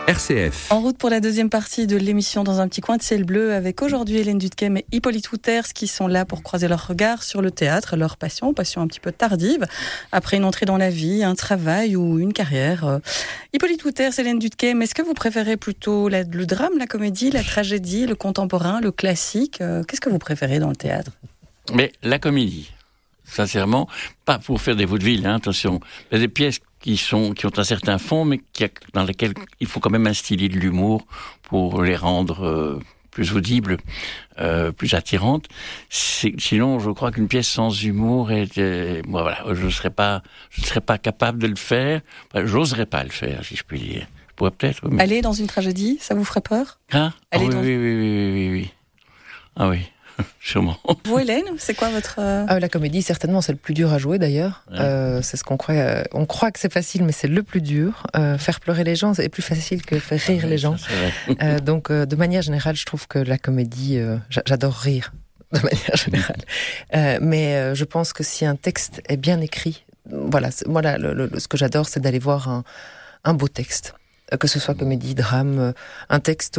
RCF. En route pour la deuxième partie de l'émission Dans un petit coin de ciel bleu avec aujourd'hui Hélène Dudkem et Hippolyte Wouters qui sont là pour croiser leur regard sur le théâtre, leur passion un petit peu tardive, après une entrée dans la vie, un travail ou une carrière. Hippolyte Wouters, Hélène Dudkem, est-ce que vous préférez plutôt le drame, la comédie, la tragédie, le contemporain, le classique ? Qu'est-ce que vous préférez dans le théâtre ? Mais la comédie, sincèrement, pas pour faire des vaudevilles, attention. Il y a des pièces qui ont un certain fond, mais dans lesquelles il faut quand même instiller de l'humour pour les rendre plus audibles, plus attirantes. Sinon, je crois qu'une pièce sans humour, je ne serais pas capable de le faire. Enfin, j'oserais pas le faire, si je puis dire. Je pourrais peut-être. Mais... Aller dans une tragédie, ça vous ferait peur ? Oui. Ah oui. Sûrement. Vous, Hélène, c'est quoi votre... La comédie, certainement, c'est le plus dur à jouer, d'ailleurs. Ouais. C'est ce qu'on croit. On croit que c'est facile, mais c'est le plus dur. Faire pleurer les gens, c'est plus facile que faire rire les gens. Donc, de manière générale, je trouve que la comédie... j'adore rire, de manière générale. Mais je pense que si un texte est bien écrit... Voilà, ce que j'adore, c'est d'aller voir un beau texte. Que ce soit comédie, drame, un texte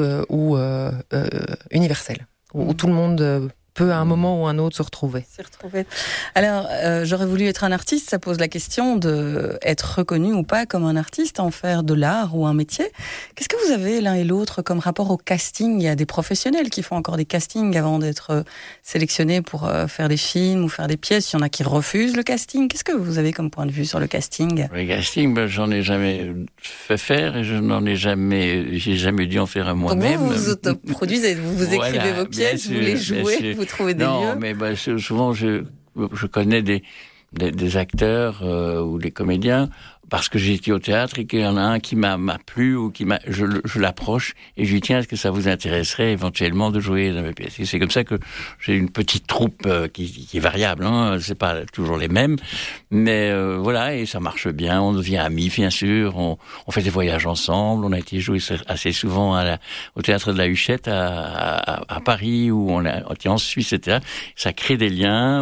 universel. Où tout le monde peut à un moment ou un autre se retrouver. Alors, j'aurais voulu être un artiste, ça pose la question d'être reconnu ou pas comme un artiste, en faire de l'art ou un métier. Qu'est-ce que vous avez l'un et l'autre comme rapport au casting ? Il y a des professionnels qui font encore des castings avant d'être sélectionnés pour faire des films ou faire des pièces. Il y en a qui refusent le casting. Qu'est-ce que vous avez comme point de vue sur le casting ? Le casting, j'en ai jamais fait faire et j'ai jamais dû en faire à moi-même. Donc vous autoproduisez, vous écrivez vos pièces, vous les jouez, vous trouvez des lieux. Non, mais souvent je connais des acteurs ou des comédiens parce que j'ai été au théâtre et qu'il y en a un qui m'a plu ou je l'approche et je lui dis tiens, est-ce que ça vous intéresserait éventuellement de jouer dans mes pièces ? Et c'est comme ça que j'ai une petite troupe qui est variable, c'est pas toujours les mêmes, mais voilà, et ça marche bien, on devient amis bien sûr, on fait des voyages ensemble, on a été jouer assez souvent au théâtre de la Huchette à Paris où on a été en Suisse, etc. Ça crée des liens,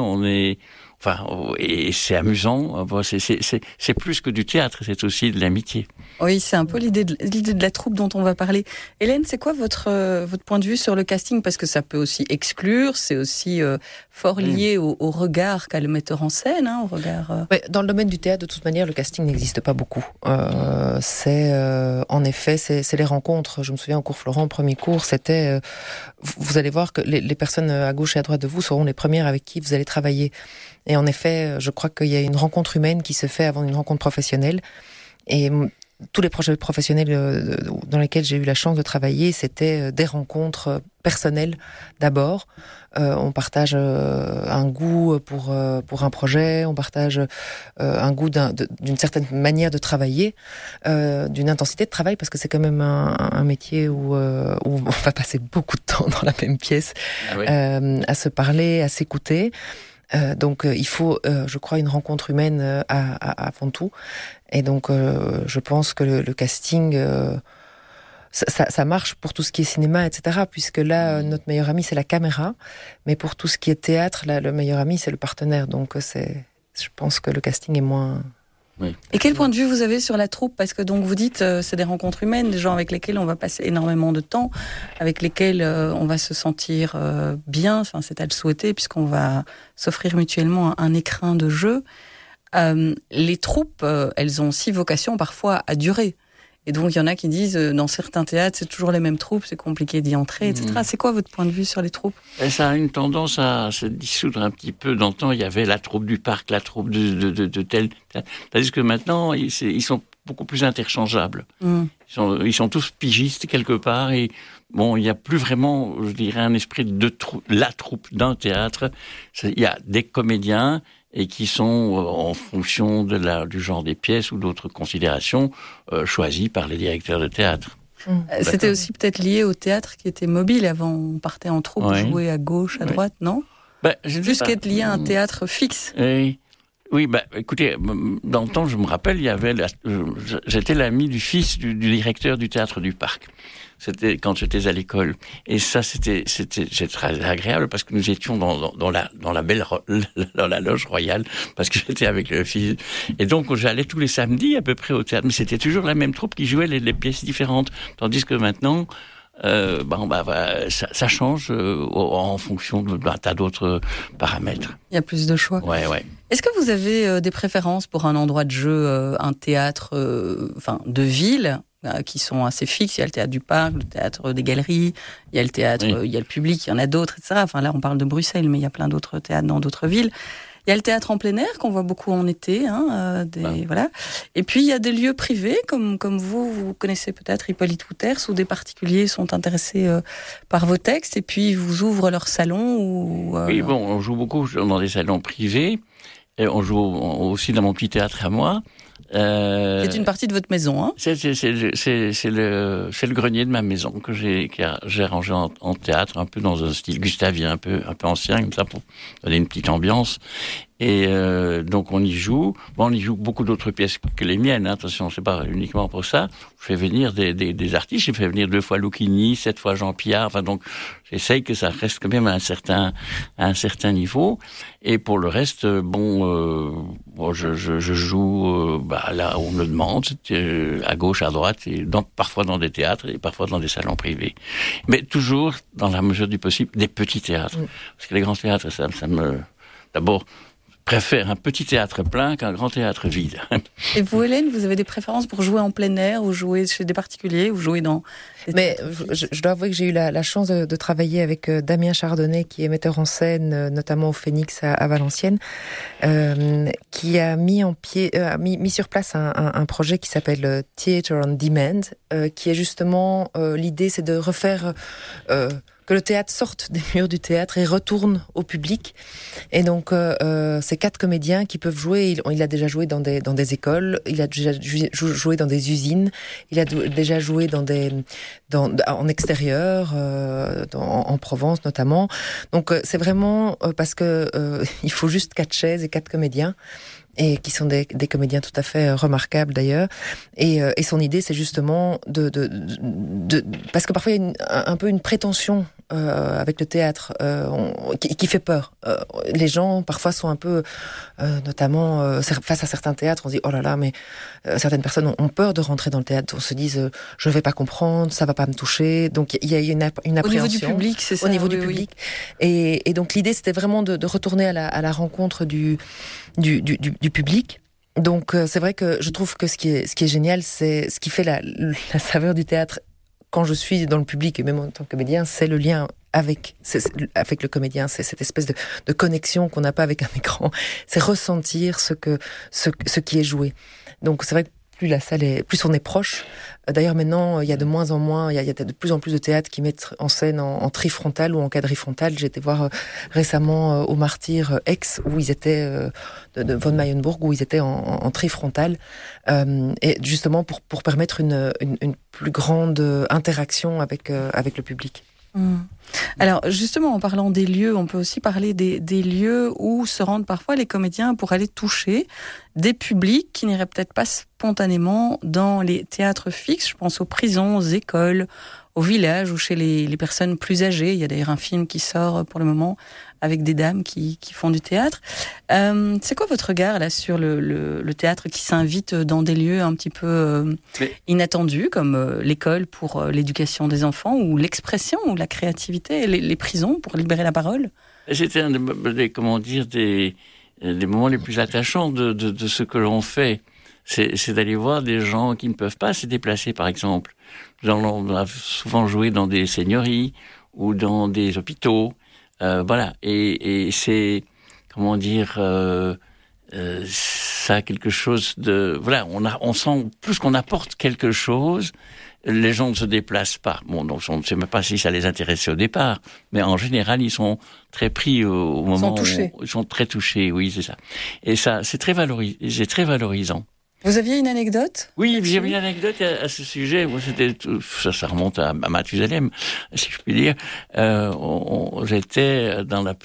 et c'est amusant. C'est plus que du théâtre, c'est aussi de l'amitié. Oui, c'est un peu l'idée de la troupe dont on va parler. Hélène, c'est quoi votre point de vue sur le casting ? Parce que ça peut aussi exclure, c'est aussi fort lié au regard qu'a le metteur en scène, au regard. Dans le domaine du théâtre, de toute manière, le casting n'existe pas beaucoup. En effet, c'est les rencontres. Je me souviens au cours Florent, premier cours, c'était. Vous allez voir que les personnes à gauche et à droite de vous seront les premières avec qui vous allez travailler. Et en effet, je crois qu'il y a une rencontre humaine qui se fait avant une rencontre professionnelle. Et tous les projets professionnels dans lesquels j'ai eu la chance de travailler, c'était des rencontres personnelles d'abord. On partage un goût pour un projet, on partage un goût d'une certaine manière de travailler, d'une intensité de travail, parce que c'est quand même un métier où on va passer beaucoup de temps dans la même pièce, à se parler, à s'écouter. Donc il faut, je crois, une rencontre humaine avant tout. Et donc je pense que le casting, ça marche pour tout ce qui est cinéma, etc. Puisque là, notre meilleur ami, c'est la caméra. Mais pour tout ce qui est théâtre, là, le meilleur ami, c'est le partenaire. Donc je pense que le casting est moins... Oui. Et quel point de vue vous avez sur la troupe ? Parce que donc vous dites c'est des rencontres humaines, des gens avec lesquels on va passer énormément de temps, avec lesquels on va se sentir bien, enfin c'est à le souhaiter puisqu'on va s'offrir mutuellement un écrin de jeu. Les troupes, elles ont aussi vocation parfois à durer. Et donc il y en a qui disent dans certains théâtres c'est toujours les mêmes troupes, c'est compliqué d'y entrer, etc. C'est quoi votre point de vue sur les troupes ? Et ça a une tendance à se dissoudre un petit peu. Dans le temps, il y avait la troupe du parc, la troupe de tel. Tandis que maintenant, ils sont beaucoup plus interchangeables. Ils sont tous pigistes quelque part et bon, il n'y a plus vraiment, je dirais, un esprit de la troupe d'un théâtre. Il y a des comédiens et qui sont, en fonction du genre des pièces ou d'autres considérations, choisis par les directeurs de théâtre. C'était aussi peut-être lié au théâtre qui était mobile. Avant, on partait en troupe, jouer à gauche, à droite, non ? Juste qu'être lié à un théâtre fixe. Oui. Oui, écoutez, dans le temps, je me rappelle, j'étais l'ami du fils du directeur du théâtre du Parc. C'était quand j'étais à l'école. Et ça, c'était très agréable parce que nous étions dans la loge royale, parce que j'étais avec le fils. Et donc, j'allais tous les samedis à peu près au théâtre. Mais c'était toujours la même troupe qui jouait les pièces différentes. Tandis que maintenant, ça change en fonction d'un tas d'autres paramètres. Il y a plus de choix. Ouais. Est-ce que vous avez des préférences pour un endroit de jeu, un théâtre de ville qui sont assez fixes? Il y a le théâtre du Parc, le théâtre des Galeries, il y a le théâtre, il y a le public, il y en a d'autres, etc. Enfin là, on parle de Bruxelles, mais il y a plein d'autres théâtres dans d'autres villes. Il y a le théâtre en plein air qu'on voit beaucoup en été, voilà. Et puis il y a des lieux privés comme vous connaissez peut-être Hippolyte Wouters, où des particuliers sont intéressés par vos textes et puis ils vous ouvrent leur salon. Oui, on joue beaucoup dans des salons privés. Et on joue aussi dans mon petit théâtre à moi. C'est une partie de votre maison, hein? C'est le grenier de ma maison que j'ai rangé en théâtre, un peu dans un style gustavien, un peu ancien, comme ça, pour donner une petite ambiance. Et donc on y joue. On y joue beaucoup d'autres pièces que les miennes. Hein. Attention, c'est pas uniquement pour ça. Je fais venir des artistes. J'ai fait venir 2 fois Lucchini, 7 fois Jean Piard. Enfin donc, j'essaye que ça reste quand même à un certain niveau. Et pour le reste, je joue là où on me demande, à gauche, à droite, et parfois dans des théâtres et parfois dans des salons privés. Mais toujours dans la mesure du possible des petits théâtres, parce que les grands théâtres, ça me d'abord préfère un petit théâtre plein qu'un grand théâtre vide. Et vous, Hélène, vous avez des préférences pour jouer en plein air ou jouer chez des particuliers ou jouer dans... Mais je dois avouer que j'ai eu la chance de travailler avec Damien Chardonnay, qui est metteur en scène, notamment au Phénix à Valenciennes, qui a mis sur place un projet qui s'appelle Theatre on Demand, qui est justement l'idée, c'est de refaire... que le théâtre sorte des murs du théâtre et retourne au public. Et donc, c'est 4 comédiens qui peuvent jouer. Il a déjà joué dans des écoles, il a déjà joué dans des usines, il a déjà joué en extérieur, en Provence notamment. Donc, c'est vraiment parce que il faut juste 4 chaises et 4 comédiens. Et qui sont des comédiens tout à fait remarquables d'ailleurs. Et son idée, c'est justement parce que parfois il y a un peu une prétention avec le théâtre qui fait peur. Les gens parfois sont un peu, notamment face à certains théâtres, on se dit oh là là, mais certaines personnes ont peur de rentrer dans le théâtre. On se dit je vais pas comprendre, ça va pas me toucher. Donc il y a une appréhension. Au niveau du public, c'est ça. Au niveau du public. Et donc l'idée, c'était vraiment de retourner à la rencontre du public. Donc c'est vrai que je trouve que ce qui est génial, c'est ce qui fait la saveur du théâtre quand je suis dans le public et même en tant que comédien, c'est le lien avec le comédien, c'est cette espèce de connexion qu'on n'a pas avec un écran, c'est ressentir ce qui est joué. Donc c'est vrai que plus on est proche. D'ailleurs, maintenant, il y a de moins en moins, il y a de plus en plus de théâtres qui mettent en scène en trifrontal ou en quadrifrontal. J'ai été voir récemment au Martyr Aix, où ils étaient de von Mayenburg, où ils étaient en trifrontal, et justement pour permettre une plus grande interaction avec le public. Alors justement, en parlant des lieux, on peut aussi parler des lieux où se rendent parfois les comédiens pour aller toucher des publics qui n'iraient peut-être pas spontanément dans les théâtres fixes. Je pense aux prisons, aux écoles, aux villages ou chez les personnes plus âgées. Il y a d'ailleurs un film qui sort pour le moment avec des dames qui font du théâtre. C'est quoi votre regard là sur le théâtre qui s'invite dans des lieux un petit peu inattendus, comme l'école pour l'éducation des enfants, ou l'expression, ou la créativité, les prisons pour libérer la parole? C'était un des moments les plus attachants de ce que l'on fait. C'est d'aller voir des gens qui ne peuvent pas se déplacer, par exemple. On a souvent joué dans des seigneuries ou dans des hôpitaux. Voilà, et c'est, comment dire, ça a quelque chose de... Voilà, on sent plus qu'on apporte quelque chose, les gens ne se déplacent pas. Bon, donc on ne sait même pas si ça les intéressait au départ, mais en général, ils sont très pris au moment où... Ils sont très touchés, oui, c'est ça. Et ça, c'est très valorisant. Vous aviez une anecdote? Oui, j'ai une anecdote à ce sujet. Moi, ça remonte à Mathusalem, si je puis dire. J'étais dans la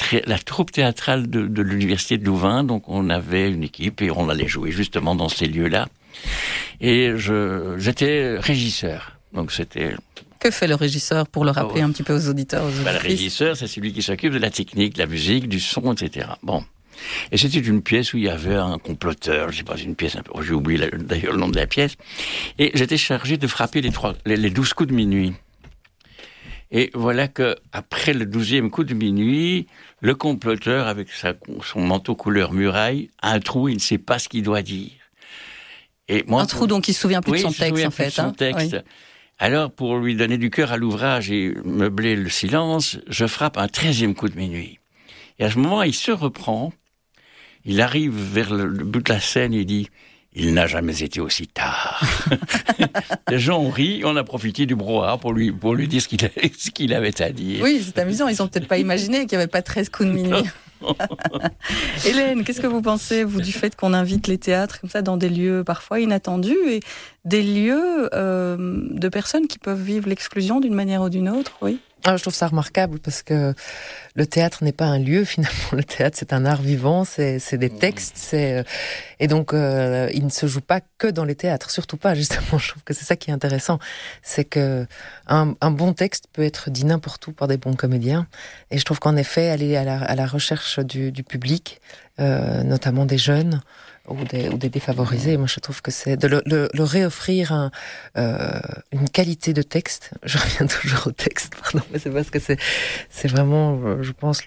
la troupe théâtrale de l'université de Louvain. Donc on avait une équipe et on allait jouer justement dans ces lieux-là. Et j'étais régisseur. Donc c'était... Que fait le régisseur pour le rappeler un petit peu aux auditeurs, aux auditrices? Le régisseur, c'est celui qui s'occupe de la technique, de la musique, du son, etc. Bon. Et c'était une pièce où il y avait un comploteur, je sais pas, une pièce un peu, j'ai oublié d'ailleurs le nom de la pièce. Et j'étais chargé de frapper les 12 coups de minuit. Et voilà que, après le 12e coup de minuit, le comploteur, avec son manteau couleur muraille, a un trou, il ne sait pas ce qu'il doit dire. Et moi, un trou, donc il se souvient plus de son texte, en fait. De son texte. Oui. Alors, pour lui donner du cœur à l'ouvrage et meubler le silence, je frappe un 13e coup de minuit. Et à ce moment, il se reprend, il arrive vers le bout de la scène et il dit « Il n'a jamais été aussi tard ». Les gens ont ri, on a profité du brouhaha pour lui dire ce qu'il avait à dire. Oui, c'est amusant, ils n'ont peut-être pas imaginé qu'il n'y avait pas 13 coups de minuit. Hélène, qu'est-ce que vous pensez, vous, du fait qu'on invite les théâtres comme ça dans des lieux parfois inattendus et des lieux de personnes qui peuvent vivre l'exclusion d'une manière ou d'une autre, oui? Je trouve ça remarquable parce que le théâtre n'est pas un lieu finalement. Le théâtre, c'est un art vivant, c'est des textes, et donc il ne se joue pas que dans les théâtres, surtout pas. Justement, je trouve que c'est ça qui est intéressant, c'est que un bon texte peut être dit n'importe où par des bons comédiens. Et je trouve qu'en effet, aller à la recherche du public, notamment des jeunes ou des défavorisés. Moi, je trouve que c'est de le réoffrir une qualité de texte. Je reviens toujours au texte, pardon, mais c'est parce que c'est vraiment, je pense,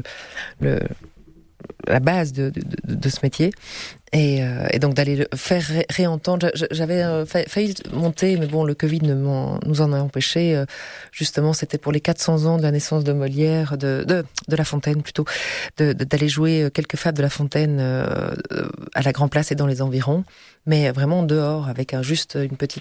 la base de ce métier. Et donc d'aller le faire réentendre. J'avais failli monter, mais bon, le Covid nous en a empêché. Justement, c'était pour les 400 ans de la naissance de Molière, de La Fontaine plutôt, d'aller jouer quelques fables de La Fontaine à la Grand Place et dans les environs, mais vraiment dehors avec juste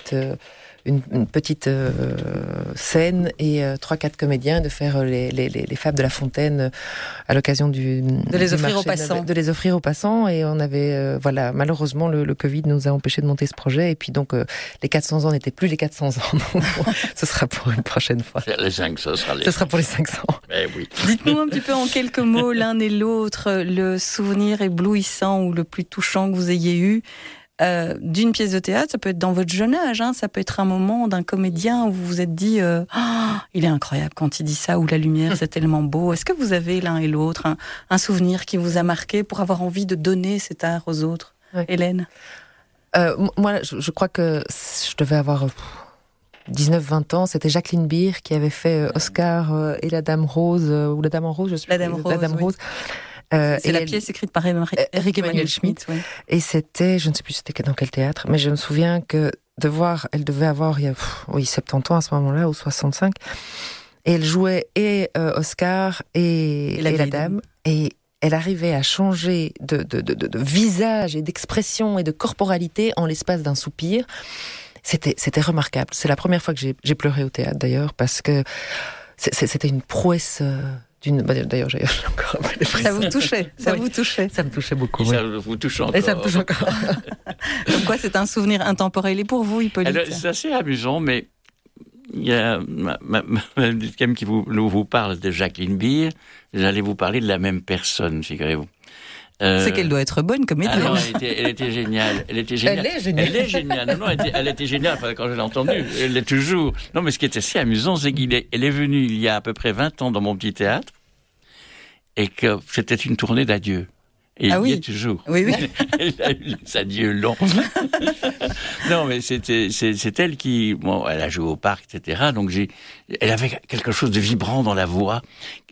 une petite scène et 3-4 comédiens, de faire les fables de La Fontaine à l'occasion de les offrir aux passants. De les offrir aux passants. Et on avait voilà, malheureusement le Covid nous a empêché de monter ce projet, et puis donc les 400 ans n'étaient plus les 400 ans. Donc, ce sera pour une prochaine fois. Les 500, ce sera pour les 500. Eh oui. Dites-nous un petit peu en quelques mots l'un et l'autre le souvenir éblouissant ou le plus touchant que vous ayez eu d'une pièce de théâtre. Ça peut être dans votre jeune âge, hein, ça peut être un moment d'un comédien où vous vous êtes dit il est incroyable quand il dit ça, ou la lumière c'est tellement beau. Est-ce que vous avez l'un et l'autre un souvenir qui vous a marqué pour avoir envie de donner cet art aux autres? Oui. Hélène? Moi, je crois que je devais avoir 19-20 ans. C'était Jacqueline Beer qui avait fait Oscar et la Dame Rose, ou la Dame en Rose, je sais pas. La Dame Rose. C'est la pièce écrite par Éric Emmanuel Schmitt. Oui. Et c'était, je ne sais plus c'était dans quel théâtre, mais je me souviens que elle devait avoir, il y a 70 ans à ce moment-là, ou 65, et elle jouait et Oscar et la Dame, et elle arrivait à changer de visage et d'expression et de corporalité en l'espace d'un soupir. C'était remarquable. C'est la première fois que j'ai pleuré au théâtre, d'ailleurs, parce que c'était une prouesse d'ailleurs, j'ai encore un peu les frissons. Ça vous touchait, vous touchait. Ça me touchait beaucoup. Ça vous touche encore. Et ça me touche encore. Donc quoi, c'est un souvenir intemporel. Et pour vous, Hippolyte? Alors, c'est assez amusant, mais il y a Mme Dutkem qui vous parle de Jacqueline Beer. J'allais vous parler de la même personne, figurez-vous. C'est qu'elle doit être bonne comédienne. Non, elle était géniale. Elle est géniale. Non, elle était géniale. Enfin, quand je l'ai entendue, elle l'est toujours. Non, mais ce qui était si amusant, c'est elle est venue il y a à peu près 20 ans dans mon petit théâtre, et que c'était une tournée d'adieu. Et il y est toujours. Oui. Elle a eu les adieux longs. Non, mais c'est elle qui, elle a joué au parc, etc. Donc elle avait quelque chose de vibrant dans la voix,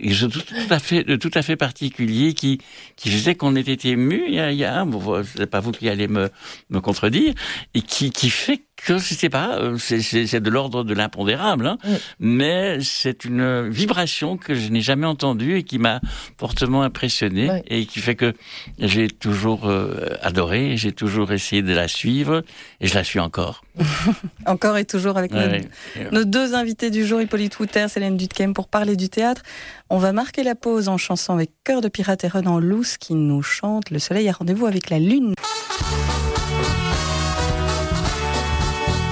tout à fait particulier, qui faisait qu'on était ému. C'est pas vous qui allez me contredire, et qui fait que c'est de l'ordre de l'impondérable, hein, mais c'est une vibration que je n'ai jamais entendue et qui m'a fortement impressionné, et qui fait que j'ai toujours adoré, j'ai toujours essayé de la suivre, et je la suis encore. Encore et toujours avec nos deux invités du jour, Hippolyte Wouters, Hélène Dutkem, pour parler du théâtre. On va marquer la pause en chanson avec Cœur de Pirate et Renan Luce qui nous chante Le soleil a rendez-vous avec la lune.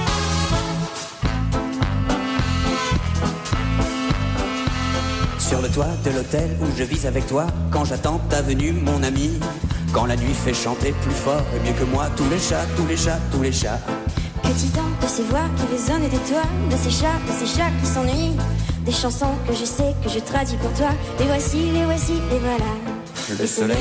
Sur le toit de l'hôtel où je vis avec toi. Quand j'attends ta venue, mon ami. Quand la nuit fait chanter plus fort et mieux que moi tous les chats, tous les chats, tous les chats. Que dis-donc de ces voix qui résonnent des toits, de ces chats qui s'ennuient, des chansons que je sais que je traduis pour toi. Les voici, les voilà. Le soleil